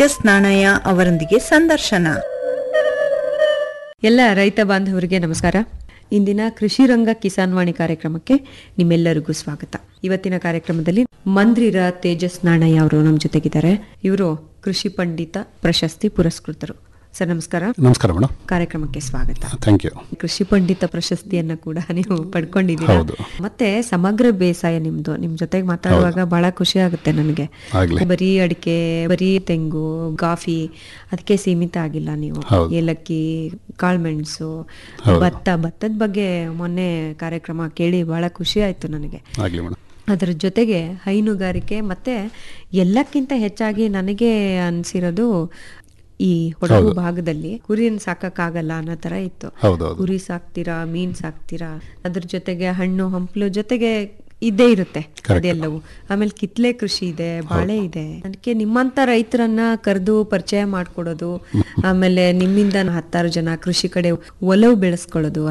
ತೇಜಸ್ ನಾಣಯ್ಯ ಅವರೊಂದಿಗೆ ಸಂದರ್ಶನ. ಎಲ್ಲ ರೈತ ಬಾಂಧವರಿಗೆ ನಮಸ್ಕಾರ. ಇಂದಿನ ಕೃಷಿ ರಂಗ ಕಿಸಾನ್ ವಾಣಿ ಕಾರ್ಯಕ್ರಮಕ್ಕೆ ನಿಮ್ಮೆಲ್ಲರಿಗೂ ಸ್ವಾಗತ. ಇವತ್ತಿನ ಕಾರ್ಯಕ್ರಮದಲ್ಲಿ ಮಂದ್ರಿರ ತೇಜಸ್ ನಾಣಯ್ಯ ಅವರು ನಮ್ಮ ಜೊತೆಗಿದ್ದಾರೆ. ಇವರು ಕೃಷಿ ಪಂಡಿತ ಪ್ರಶಸ್ತಿ ಪುರಸ್ಕೃತರು. ಸರ್ ನಮಸ್ಕಾರ. ನಮಸ್ಕಾರ ಮೇಡಮ್. ಕಾರ್ಯಕ್ರಮಕ್ಕೆ ಸ್ವಾಗತ. Thank you. ಕೃಷಿ ಪಂಡಿತ ಪ್ರಶಸ್ತಿಯನ್ನ ಕೂಡ ನೀವು ಪಡ್ಕೊಂಡಿದ್ದೀರಾ. ಮತ್ತೆ ಸಮಗ್ರ ಬೇಸಾಯ ನಿಮ್ದು. ನಿಮ್ ಜೊತೆಗೆ ಮಾತಾಡುವಾಗ ಬಹಳ ಖುಷಿ ಆಗುತ್ತೆ ನನಗೆ. ಬರೀ ಅಡಿಕೆ, ಬರೀ ತೆಂಗು, ಕಾಫಿ ಅದಕ್ಕೆ ಸೀಮಿತ ಆಗಿಲ್ಲ ನೀವು. ಏಲಕ್ಕಿ, ಕಾಳ್ಮೆಣಸು, ಭತ್ತದ ಬಗ್ಗೆ ಮೊನ್ನೆ ಕಾರ್ಯಕ್ರಮ ಕೇಳಿ ಬಹಳ ಖುಷಿ ಆಯ್ತು ನನಗೆ. ಅದರ ಜೊತೆಗೆ ಹೈನುಗಾರಿಕೆ ಮತ್ತೆ ಎಲ್ಲಕ್ಕಿಂತ ಹೆಚ್ಚಾಗಿ ನನಗೆ ಅನ್ಸಿರೋದು ಈ ಕೊಡಗು ಭಾಗದಲ್ಲಿ ಕುರಿಯನ್ನು ಸಾಕಕ್ಕಾಗಲ್ಲ ಅನ್ನೋ ತರ ಇತ್ತು. ಕುರಿ ಸಾಕ್ತೀರಾ, ಮೀನ್ ಸಾಕ್ತೀರಾ, ಅದ್ರ ಜೊತೆಗೆ ಹಣ್ಣು ಹಂಪಲು ಜೊತೆಗೆ ಇದ್ದೇ ಇರುತ್ತೆ ಅದೆಲ್ಲವೂ. ಆಮೇಲೆ ಕಿತ್ಲೆ ಕೃಷಿ ಇದೆ, ಬಾಳೆ ಇದೆ. ಅದಕ್ಕೆ ನಿಮ್ಮಂತ ರೈತರನ್ನ ಕರೆದು ಪರಿಚಯ ಮಾಡ್ಕೊಡೋದು, ಆಮೇಲೆ ನಿಮ್ಮಿಂದ 10 ಜನ ಕೃಷಿ ಕಡೆ ಒಲವು ಬೆಳೆಸ್ಕೊಳ್ಳೋದು,